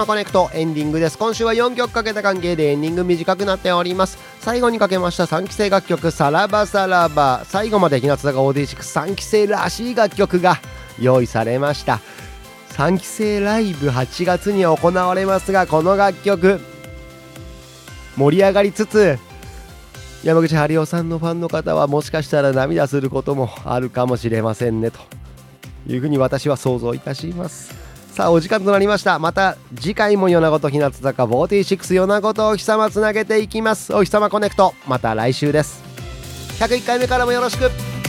コネクトエンディングです。今週は4曲かけた関係でエンディング短くなっております。最後にかけました3期生楽曲さらばさらば、最後まで日向坂463期生らしい楽曲が用意されました。3期生ライブ8月に行われますが、この楽曲盛り上がりつつ、山口春代さんのファンの方はもしかしたら涙することもあるかもしれませんねというふうに私は想像いたします。さあお時間となりました。また次回も米子日向坂46米子とお日様つなげていきます。お日様コネクト、また来週です。101回目からもよろしく。